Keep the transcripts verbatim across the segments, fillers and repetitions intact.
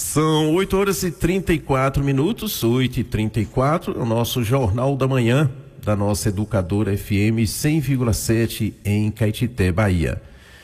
São oito horas e trinta e quatro minutos, oito e trinta e quatro, o nosso Jornal da Manhã da nossa Educadora F M cem vírgula sete em Caetité, Bahia.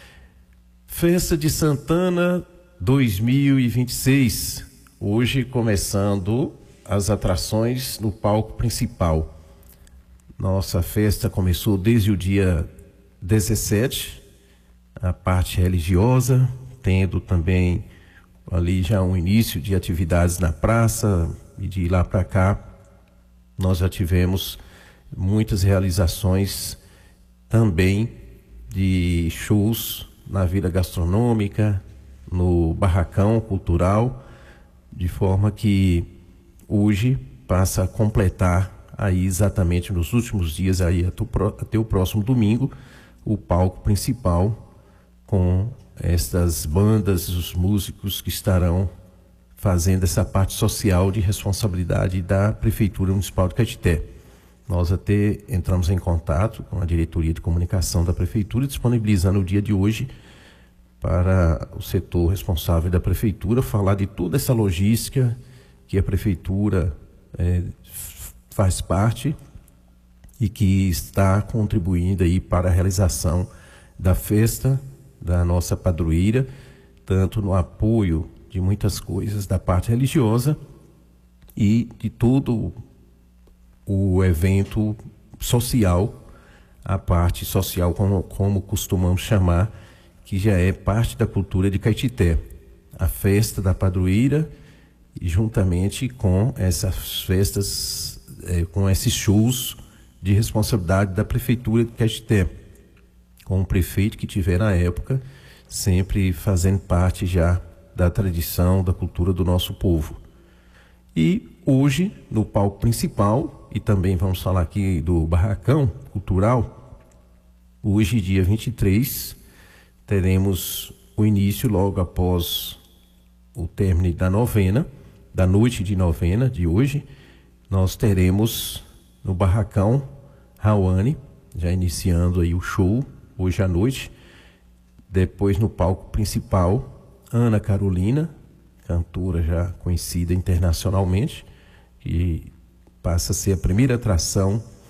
Festa de Santana dois mil e vinte e seis, hoje começando as atrações no palco principal. Nossa festa começou desde o dia dezessete, a parte religiosa, tendo também ali já um início de atividades na praça, e de lá para cá nós já tivemos muitas realizações também de shows na Vila Gastronômica, no Barracão Cultural, de forma que hoje passa a completar aí exatamente nos últimos dias, aí até o próximo domingo, o palco principal com estas bandas, os músicos que estarão fazendo essa parte social de responsabilidade da Prefeitura Municipal de Caetité. Nós até entramos em contato com a diretoria de comunicação da Prefeitura, disponibilizando o dia de hoje para o setor responsável da Prefeitura falar de toda essa logística que a Prefeitura é, faz parte e que está contribuindo aí para a realização da festa da nossa padroeira, tanto no apoio de muitas coisas da parte religiosa e de todo o evento social, a parte social como, como costumamos chamar, que já é parte da cultura de Caetité, a festa da padroeira, e juntamente com essas festas, eh, com esses shows de responsabilidade da Prefeitura de Caetité, com o prefeito que tiver na época, sempre fazendo parte já da tradição, da cultura do nosso povo. E hoje, no palco principal, e também vamos falar aqui do Barracão Cultural, hoje, dia vinte e três, teremos o início logo após o término da novena, da noite de novena de hoje, nós teremos no Barracão Rawane, já iniciando aí o show, hoje à noite. Depois no palco principal, Ana Carolina, cantora já conhecida internacionalmente, que passa a ser a primeira atração